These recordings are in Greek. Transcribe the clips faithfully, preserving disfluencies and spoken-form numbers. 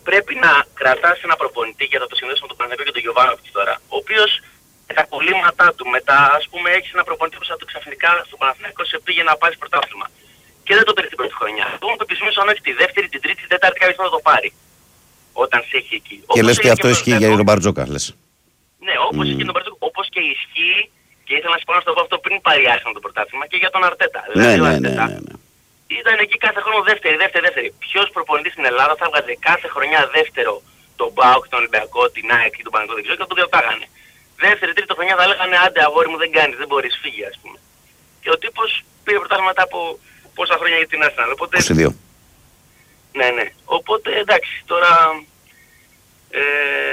πρέπει να κρατάς ένα προπονητή, για να το συνδέσουμε με τον Παναθηναϊκό και τον Γιωβάνοβιτς τώρα, ο οποίος με τα κολλήματά του, μετά ας πούμε έχεις ένα προπονητή που σαν το ξαφνικά στο Παναθηναϊκό σε πήγε να πάρει πρωτάθλημα. Και δεν το πήρε την πρώτη χρονιά. Εγώ είμαι πεπισμένος αν όχι τη δεύτερη, την τρίτη, την τετάρτη κάποιος θα το πάρει. Όταν σε έχει εκεί. Και λες και αυτό ισχύει για τον Μπαρτζόκα, λες. Ναι, όπως mm. και τον Μπαρτζόκα, όπως και ισχύει, και ήθελα να σας πω αυτό πριν πάρει άρχισε το πρωτάθλημα και για τον Αρτέτα. Ναι, δηλαδή, ναι, ναι, ναι, ναι. Ήταν εκεί κάθε χρόνο δεύτερη, δεύτερη, δεύτερη. Ποιος προπονητής στην Ελλάδα θα βγάζει κάθε χρονιά δεύτερο τον ΠΑΟΚ, τον Ολυμπιακό, την ΑΕΚ ή τον Παναθηναϊκό, δεν ξέρω, και το διωτάγανε. Δεύτερη, τρίτη χρονιά θα λέγανε άντε αγόρι μου δεν κάνεις, δεν μπορείς, φύγει ας πούμε. Και ο τύπος πήρε πρωτάθλημα μετά από πόσα χρόνια για την Arsenal. Οπότε... είκοσι δύο. Ναι, ναι. Οπότε εντάξει, τώρα ε,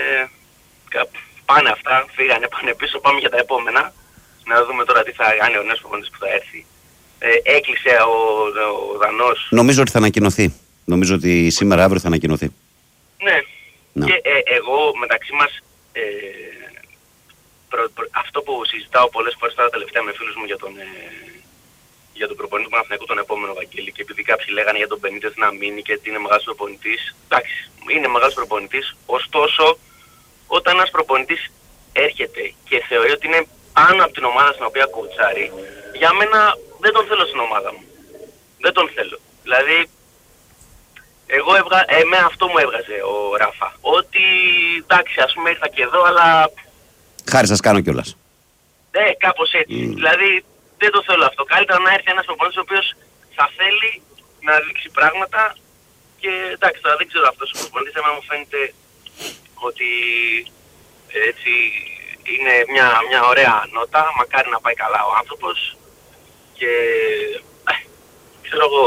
πάνε αυτά, φύγανε, πάνε πίσω, πάμε για τα επόμενα. Να δούμε τώρα τι θα κάνει ο νέος προπονητής που θα έρθει. Ε, έκλεισε ο, ο Δανός. Νομίζω ότι θα ανακοινωθεί. Νομίζω ότι σήμερα αύριο θα ανακοινωθεί. Ναι. No. Και ε, εγώ μεταξύ μας ε, προ, προ, αυτό που συζητάω πολλές φορές τώρα τελευταία με φίλους μου για τον, ε, για τον προπονητή του Παναθηναϊκού τον επόμενο Βαγγέλη, και επειδή κάποιοι λέγανε για τον Μπενίτες να μείνει και ότι είναι μεγάλος προπονητής, εντάξει, είναι μεγάλος προπονητής, ωστόσο όταν ένας προπονητής έρχεται και θεωρεί ότι είναι πάνω από την ομάδα στην οποία κοουτσάρει, για μένα δεν τον θέλω στην ομάδα μου. Δεν τον θέλω. Δηλαδή, εγώ έβγα... εμένα αυτό μου έβγαζε ο Ράφα. Ότι, εντάξει, ας πούμε ήρθα και εδώ, αλλά... Χάρη σας κάνω κιόλας. Ναι, κάπως έτσι. Mm. Δηλαδή, δεν το θέλω αυτό. Καλύτερα να έρθει ένας προπονητής ο οποίος θα θέλει να δείξει πράγματα και, εντάξει, τώρα δεν ξέρω αυτός ο προπονητής, εμένα μου φαίνεται ότι έτσι είναι μια, μια ωραία νότα, μακάρι να πάει καλά ο άνθρωπος και ε, ξέρω εγώ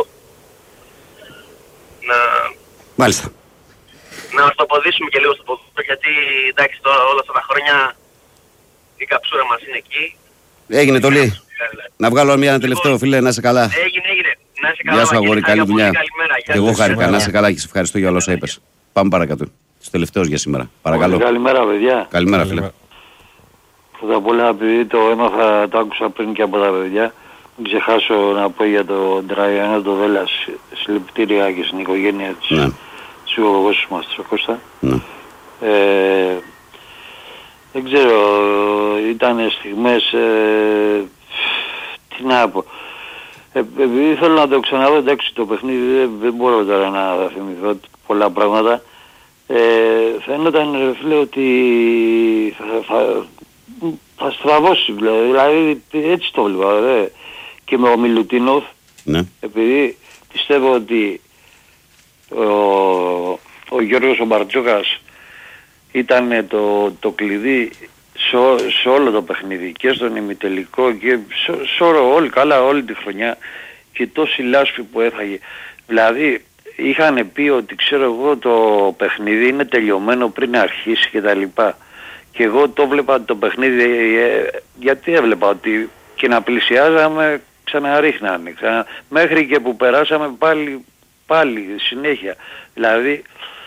να... Μάλιστα. Να μας το αποδείξουμε και λίγο στο ποδόσφαιρο, γιατί εντάξει τώρα όλα αυτά τα χρόνια η καψούρα μας είναι εκεί. Έγινε το λί. Να βγάλω μια τελευταίο φίλε, να είσαι καλά. Έγινε, έγινε. Να είσαι καλά. Γεια σου αγόρι, καλή δουλειά. Και εγώ χάρηκα, να είσαι καλά και σε ευχαριστώ για όλα όσα είπες. Πάμε παρακάτω. Στους τελευταίους για σήμερα. Παρακαλώ. Καλημέρα παιδιά. Καλημέρα φίλε. Πρώτα απ' όλα, επειδή το έμαθα, το άκουσα πριν και από τα παιδιά, μην ξεχάσω να πω για τον Τραϊανό το Δέλλας, συλληπιτήρια και στην οικογένεια της, ναι. της υγωγός μας, της ο Κώστα. Ναι. Ε, δεν ξέρω, ήταν στιγμές, ε, τι να πω. Ε, επειδή θέλω να το ξαναδώ, εντάξει το παιχνίδι, δεν, δεν μπορώ τώρα να θυμηθώ πολλά πράγματα. Ε, φαίνονταν φίλε ότι θα, θα, θα στραβώσει, δηλαδή έτσι το βλέπω, δε. Και με ο Μιλουτίνοφ, ναι. Επειδή πιστεύω ότι ο, ο Γιώργος ο Μπαρτζόκας ήταν το, το κλειδί σε, σε όλο το παιχνίδι και στον ημιτελικό και σε, σε όλη, καλά όλη τη χρονιά και τόση λάσπη που έφαγε. Δηλαδή είχαν πει ότι ξέρω εγώ το παιχνίδι είναι τελειωμένο πριν αρχίσει και τα λοιπά. Και εγώ το βλέπα το παιχνίδι ε, γιατί έβλεπα ότι και να πλησιάζαμε ξαναρίχνανε. Ξανα... Μέχρι και που περάσαμε πάλι, πάλι συνέχεια. Δηλαδή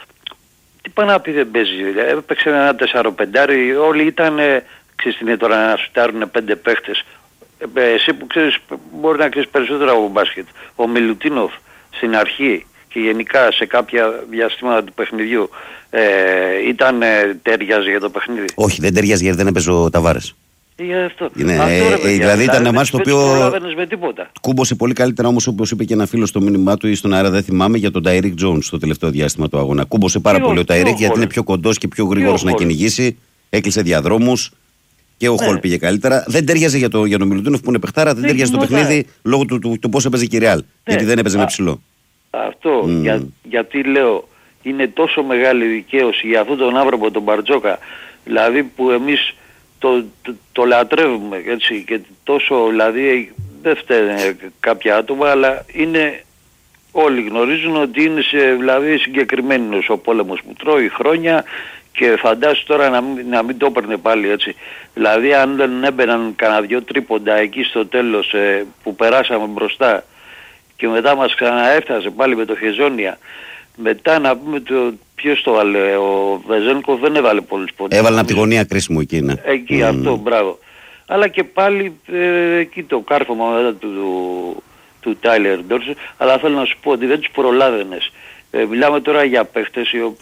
τι πάει να πει δεν παίζει. Έπαιξε ένα τεσσαροπεντάρι, όλοι ήταν, ξέρεις τι είναι τώρα να σουτάρουν πέντε παίχτες. Ε, εσύ που ξέρεις, μπορεί να ξέρεις περισσότερα από μπάσκετ. Ο Μιλουτίνοφ στην αρχή και γενικά σε κάποια διαστήματα του παιχνιδιού ε, ήταν ε, τέριαζε για το παιχνίδι. Όχι, δεν τέριαζε γιατί δεν έπαιζε ο Ταβάρες. Για αυτό. Είναι, αυτό ε, ρε, παιδιά, δηλαδή ήταν εμάς το οποίο με τίποτα. Κούμπωσε πολύ καλύτερα όμως, όπως είπε και ένα φίλο στο μήνυμά του ή στον αέρα, δεν θυμάμαι, για τον Τάιρικ Τζόουνς στο τελευταίο διάστημα του αγώνα. Κούμπωσε πάρα ποιο, πολύ ο Τάιρικ γιατί είναι πιο κοντός και πιο γρήγορος να κυνηγήσει. Έκλεισε διαδρόμους και ο ναι. Χολ πήγε καλύτερα. Δεν τέριαζε για τον το Μιλουτίνοφ που είναι παιχτάρα, δεν τέριαζε το παιχνίδι λόγω του, του, του πώς έπαιζε και η Ρεάλ. Ναι. Γιατί δεν έπαιζε Α, με ψηλό. Αυτό mm. για, γιατί λέω είναι τόσο μεγάλη δικαίωση για αυτόν τον άνθρωπο τον Μπαρτζόκα, δηλαδή που εμείς το, το, το λατρεύουμε έτσι, και τόσο, δηλαδή δεν φταίνε κάποια άτομα, αλλά είναι, όλοι γνωρίζουν ότι είναι σε, δηλαδή συγκεκριμένος ο πόλεμος που τρώει χρόνια και φαντάσου τώρα να μην, να μην το έπαιρνε πάλι έτσι. Δηλαδή αν δεν έμπαιναν κανένα δυο τρίποντα εκεί στο τέλος ε, που περάσαμε μπροστά και μετά μας ξαναέφτασε πάλι με το Χεζόνια. Μετά να πούμε το, ποιος το βάλε, ο Βεζένκο δεν έβαλε πολλούς πόντους. Έβαλε από τη γωνία κρίσιμο εκεί, ναι. Εκεί, mm. αυτό, μπράβο. Αλλά και πάλι ε, εκεί το κάρφωμα μετά του, του, του Τάιλερ Ντόρσον. Αλλά θέλω να σου πω ότι δεν τους προλάβαινες. Ε, μιλάμε τώρα για παίχτες